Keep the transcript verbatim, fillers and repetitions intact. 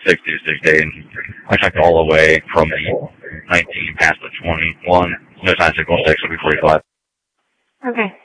sixty to sixty-eight. I checked all the way from the nineteen past the twenty-one. No sign signal six will be forty-five. Okay.